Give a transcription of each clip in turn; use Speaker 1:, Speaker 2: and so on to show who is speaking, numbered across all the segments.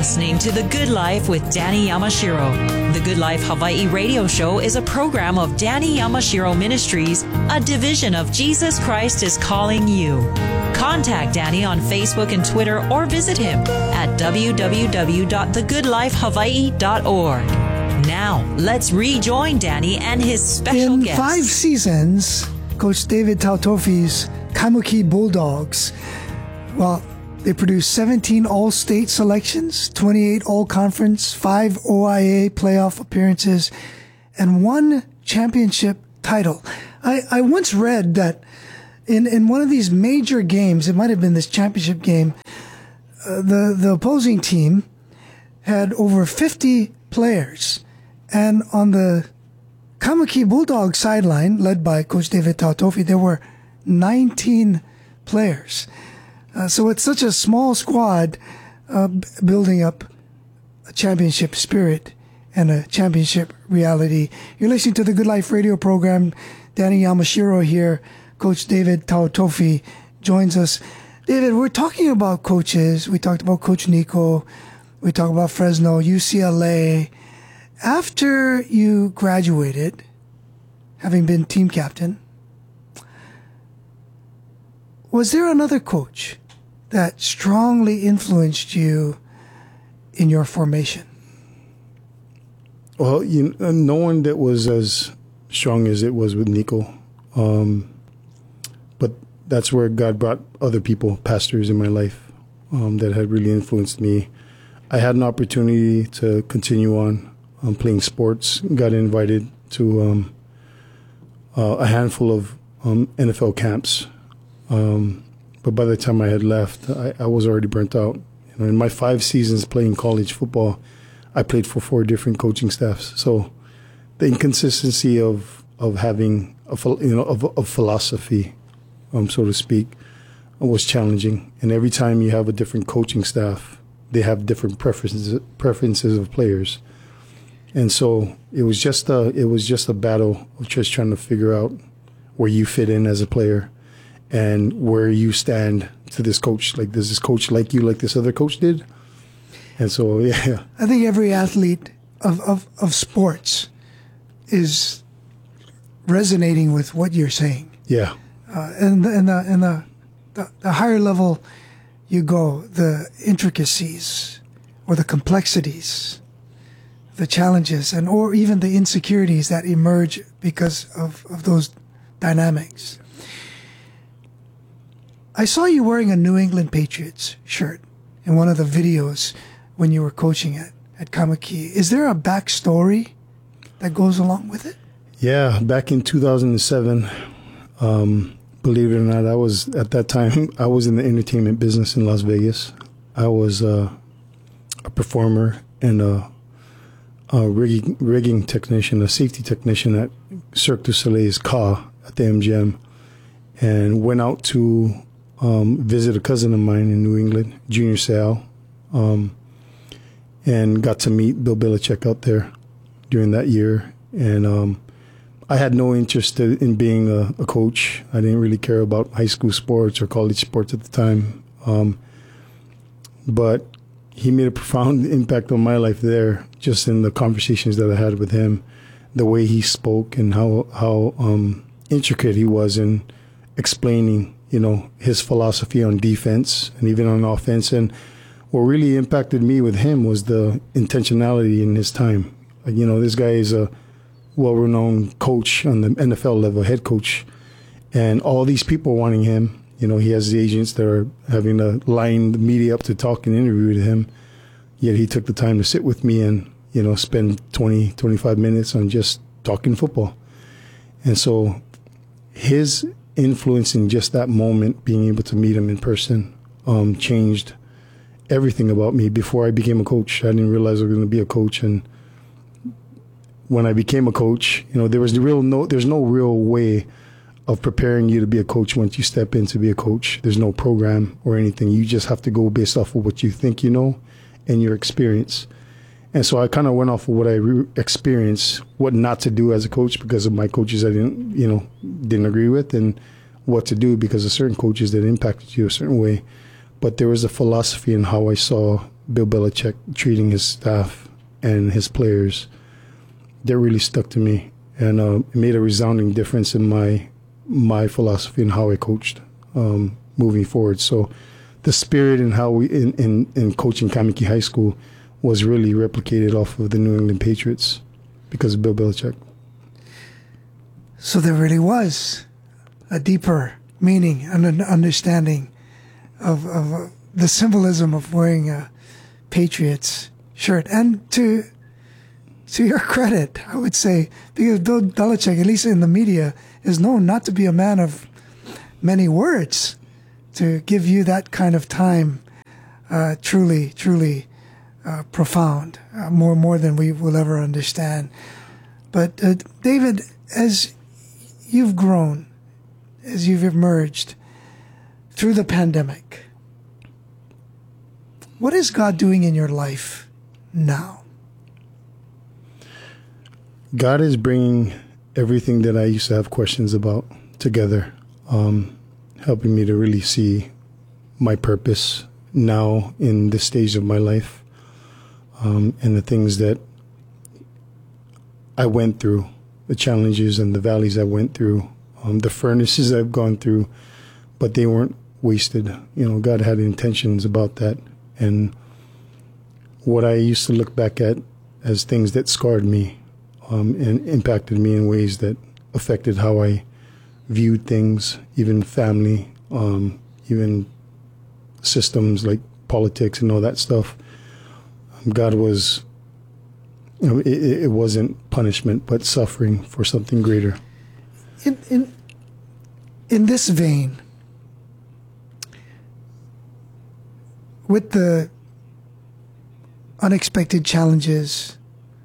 Speaker 1: listening to The Good Life with Danny Yamashiro. The Good Life Hawaii radio show is a program of Danny Yamashiro Ministries, a division of Jesus Christ is Calling You. Contact Danny on Facebook and Twitter or visit him at www.thegoodlifehawaii.org. Now, let's rejoin Danny and his special guest.
Speaker 2: In 5 seasons, Coach David Tautofi's Kaimuki Bulldogs, well, they produced 17 All-State selections, 28 All-Conference, 5 OIA playoff appearances, and 1 championship title. I once read that in one of these major games, it might have been this championship game, the opposing team had over 50 players. And on the Kaimuki Bulldog sideline, led by Coach David Tautofi, there were 19 players. So it's such a small squad building up a championship spirit and a championship reality. You're listening to the Good Life radio program. Danny Yamashiro here. Coach David Tautofi joins us. David, we're talking about coaches. We talked about Coach Nico. We talked about Fresno, UCLA. After you graduated, having been team captain, was there another coach that strongly influenced you in your formation?
Speaker 3: Well, no one that was as strong as it was with Nico. But that's where God brought other people, pastors in my life, that had really influenced me. I had an opportunity to continue on playing sports, got invited to a handful of NFL camps. But by the time I had left, I was already burnt out. In my 5 seasons playing college football, I played for 4 different coaching staffs. So the inconsistency of having a philosophy, so to speak, was challenging. And every time you have a different coaching staff, they have different preferences of players. And so it was just a battle of just trying to figure out where you fit in as a player and where you stand to this coach. Like, does this coach like you like this other coach did? And so, yeah.
Speaker 2: I think every athlete of sports is resonating with what you're saying.
Speaker 3: Yeah.
Speaker 2: And the higher level you go, the intricacies or the complexities, the challenges, or even the insecurities that emerge because of those dynamics. I saw you wearing a New England Patriots shirt in one of the videos when you were coaching at Kaimuki. Is there a backstory that goes along with it?
Speaker 3: Yeah, back in 2007, believe it or not, at that time, I was in the entertainment business in Las Vegas. I was a performer and a rigging technician, a safety technician at Cirque du Soleil's Ka at the MGM, and went out to visit a cousin of mine in New England, Junior Seau, and got to meet Bill Belichick out there during that year. And I had no interest in being a coach. I didn't really care about high school sports or college sports at the time. But he made a profound impact on my life there, just in the conversations that I had with him, the way he spoke and how intricate he was in explaining, his philosophy on defense and even on offense. And what really impacted me with him was the intentionality in his time. Like, this guy is a well-renowned coach on the NFL level, head coach, and all these people wanting him. He has the agents that are having to line the media up to talk and interview with him. Yet he took the time to sit with me and, spend 20, 25 minutes on just talking football. And so his influence in just that moment, being able to meet him in person, changed everything about me. Before I became a coach, I didn't realize I was going to be a coach. And when I became a coach, there's no real way of preparing you to be a coach once you step in to be a coach. There's no program or anything. You just have to go based off of what you think you know and your experience. And so I kind of went off of what I experienced, what not to do as a coach because of my coaches I didn't agree with, and what to do because of certain coaches that impacted you a certain way. But there was a philosophy in how I saw Bill Belichick treating his staff and his players, that really stuck to me, and it made a resounding difference in my philosophy and how I coached moving forward. So the spirit and how we in coaching Kamiki High School was really replicated off of the New England Patriots because of Bill Belichick.
Speaker 2: So there really was a deeper meaning and an understanding of the symbolism of wearing a Patriots shirt. And to your credit, I would say, because Bill Belichick, at least in the media, is known not to be a man of many words, to give you that kind of time, truly profound, more than we will ever understand. But David, as you've grown, as you've emerged through the pandemic, what is God doing in your life now?
Speaker 3: God is bringing everything that I used to have questions about together, helping me to really see my purpose now in this stage of my life, and the things that I went through, the challenges and the valleys I went through, the furnaces I've gone through, but they weren't wasted. You know, God had intentions about that. And what I used to look back at as things that scarred me and impacted me in ways that affected how I viewed things, even family, even systems like politics and all that stuff. God was, you know, it wasn't punishment, but suffering for something greater.
Speaker 2: In this vein, with the unexpected challenges,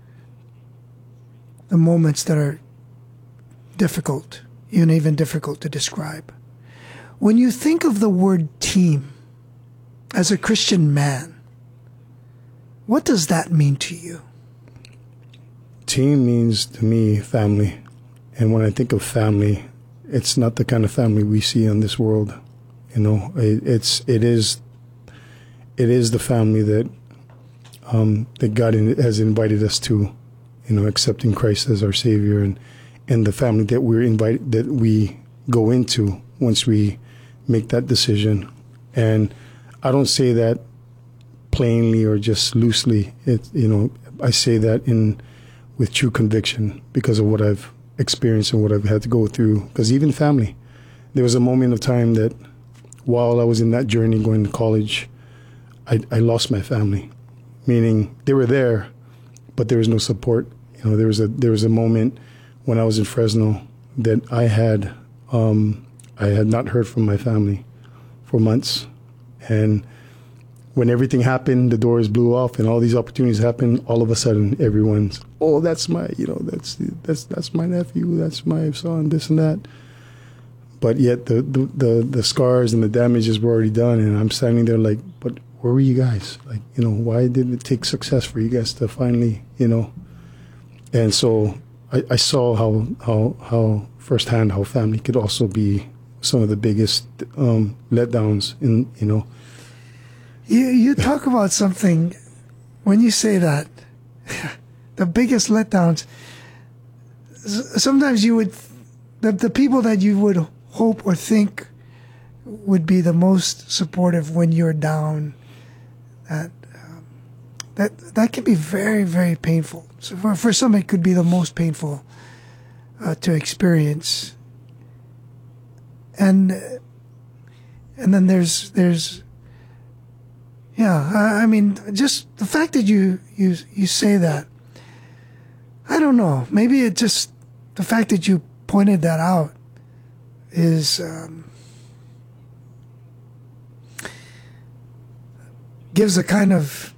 Speaker 2: the moments that are difficult, even difficult to describe, when you think of the word team as a Christian man, what does that mean to you?
Speaker 3: Team means to me family. And when I think of family, it's not the kind of family we see in this world. You know, it is the family that that God has invited us to, you know, accepting Christ as our Savior, and the family that we go into once we make that decision. And I don't say that plainly or just loosely. I say that with true conviction because of what I've experienced and what I've had to go through. Because even family, there was a moment of time that while I was in that journey going to college, I lost my family, meaning they were there, but there was no support. You know, there was a moment when I was in Fresno that I had not heard from my family for months, and when everything happened, the doors blew off, and all these opportunities happened. All of a sudden, everyone's, oh, that's my nephew, that's my son, this and that. But yet the scars and the damages were already done, and I'm standing there like, but where were you guys? Like, you know, why did it take success for you guys to finally, you know? And so I saw how firsthand how family could also be some of the biggest letdowns in, you know.
Speaker 2: You talk about something when you say that, the biggest letdowns. Sometimes you would, the people that you would hope or think would be the most supportive when you're down, that can be very, very painful. So for some, it could be the most painful to experience. And then there's yeah, I mean, just the fact that you say that, I don't know, maybe it just, the fact that you pointed that out is, gives a kind of,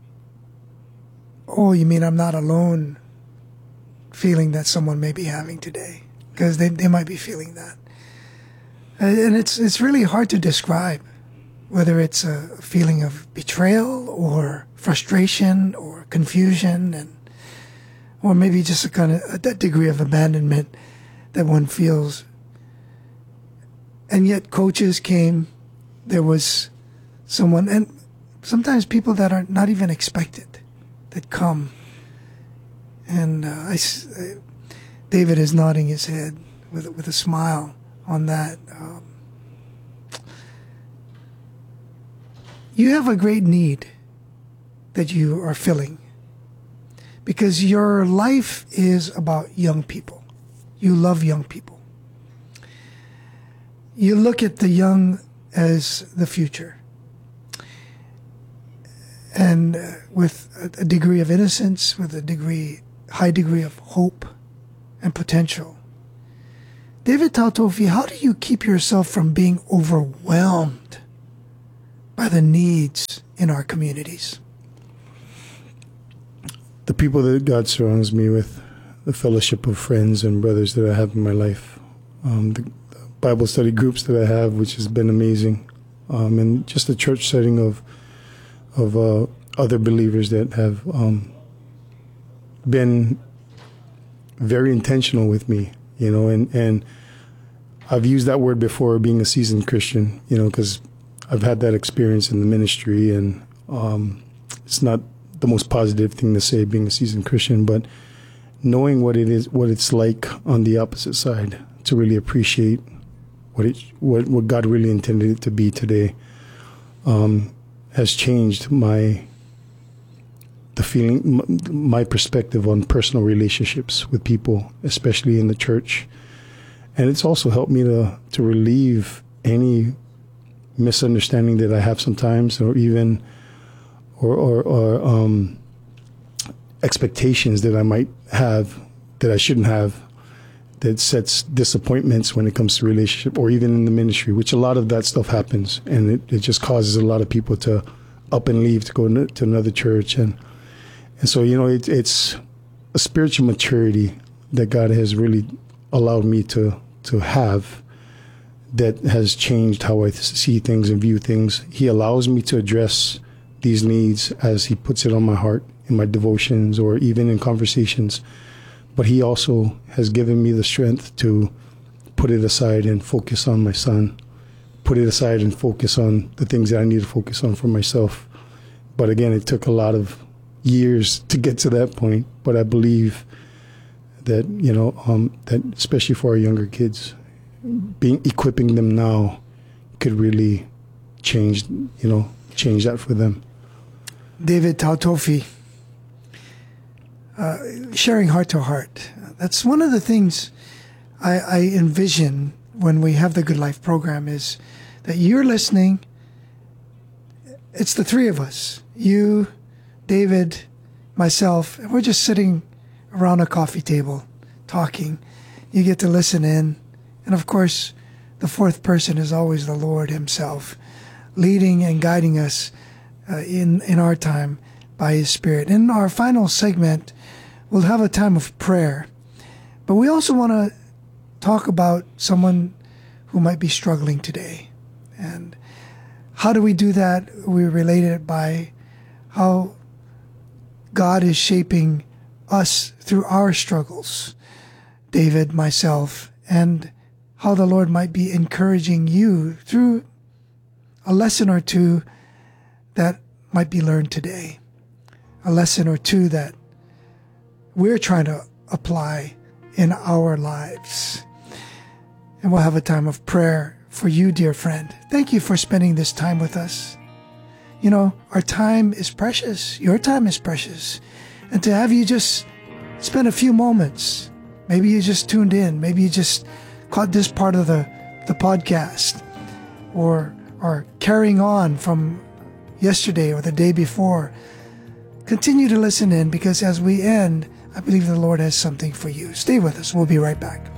Speaker 2: oh, you mean I'm not alone feeling that someone may be having today, because they might be feeling that. And it's really hard to describe, whether it's a feeling of betrayal or frustration or confusion, or maybe just a kind of that degree of abandonment that one feels. And yet coaches came, there was someone, and sometimes people that are not even expected that come. And David is nodding his head with a smile on that. You have a great need that you are filling, because your life is about young people. You love young people. You look at the young as the future. And with a degree of innocence, with a high degree of hope and potential. David Tautofi, how do you keep yourself from being overwhelmed by the needs in our communities?
Speaker 3: The people that God surrounds me with, the fellowship of friends and brothers that I have in my life, the Bible study groups that I have, which has been amazing, and just the church setting of other believers that have been very intentional with me, and I've used that word before, being a seasoned Christian, because I've had that experience in the ministry, and it's not the most positive thing to say, being a seasoned Christian, but knowing what it's like on the opposite side, to really appreciate what God really intended it to be today, has changed my perspective on personal relationships with people, especially in the church. And it's also helped me to relieve any misunderstanding that I have sometimes, or even expectations that I might have that I shouldn't have, that sets disappointments when it comes to relationship, or even in the ministry, which a lot of that stuff happens, and it just causes a lot of people to up and leave to go to another church, and so it's a spiritual maturity that God has really allowed me to have, that has changed how I see things and view things. He allows me to address these needs as He puts it on my heart in my devotions or even in conversations. But He also has given me the strength to put it aside and focus on my son, put it aside and focus on the things that I need to focus on for myself. But again, it took a lot of years to get to that point. But I believe that, that especially for our younger kids, equipping them now could really change that for them.
Speaker 2: David Tautofi, sharing heart to heart. That's one of the things I envision when we have the Good Life program, is that you're listening. It's the three of us, you, David, myself, and we're just sitting around a coffee table talking. You get to listen in. And of course, the fourth person is always the Lord Himself, leading and guiding us in our time by His Spirit. In our final segment, we'll have a time of prayer. But we also want to talk about someone who might be struggling today. And how do we do that? We relate it by how God is shaping us through our struggles, David, myself, and how the Lord might be encouraging you through a lesson or two that might be learned today, a lesson or two that we're trying to apply in our lives. And we'll have a time of prayer for you, dear friend. Thank you for spending this time with us. Our time is precious. Your time is precious. And to have you just spend a few moments, maybe you just tuned in, maybe you just caught this part of the podcast, or carrying on from yesterday or the day before, continue to listen in, because as we end, I believe the Lord has something for you. Stay with us. We'll be right back.